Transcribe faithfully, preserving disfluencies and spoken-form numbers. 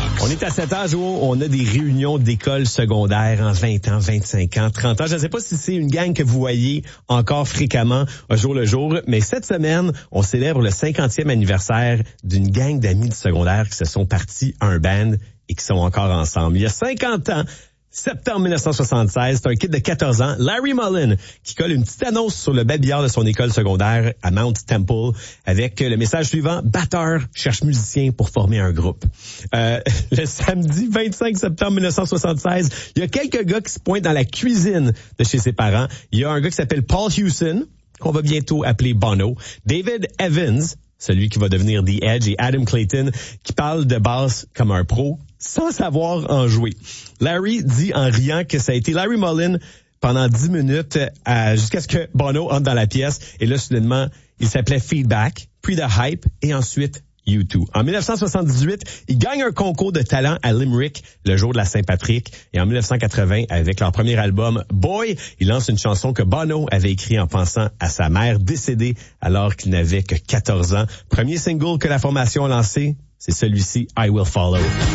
On est à cet âge où on a des réunions d'école secondaire en vingt ans, vingt-cinq ans, trente ans. Je ne sais pas si c'est une gang que vous voyez encore fréquemment au jour le jour, mais cette semaine, on célèbre le cinquantième anniversaire d'une gang d'amis du secondaire qui se sont partis à un band et qui sont encore ensemble. Il y a cinquante ans, septembre dix-neuf cent soixante-seize, c'est un kid de quatorze ans, Larry Mullen, qui colle une petite annonce sur le babillard de son école secondaire à Mount Temple avec le message suivant: batteur cherche musicien pour former un groupe. Euh, le samedi vingt-cinq septembre dix-neuf cent soixante-seize, il y a quelques gars qui se pointent dans la cuisine de chez ses parents. Il y a un gars qui s'appelle Paul Hewson, qu'on va bientôt appeler Bono, David Evans, celui qui va devenir The Edge, et Adam Clayton, qui parle de basse comme un pro, sans savoir en jouer. Larry dit en riant que ça a été Larry Mullen pendant dix minutes euh, jusqu'à ce que Bono entre dans la pièce. Et là, soudainement, il s'appelait Feedback, puis The Hype, et ensuite U deux. En dix-neuf cent soixante-dix-huit, il gagne un concours de talent à Limerick le jour de la Saint-Patrick. Et en dix-neuf cent quatre-vingts, avec leur premier album, Boy, il lance une chanson que Bono avait écrite en pensant à sa mère décédée alors qu'il n'avait que quatorze ans. Premier single que la formation a lancé, c'est celui-ci, I Will Follow.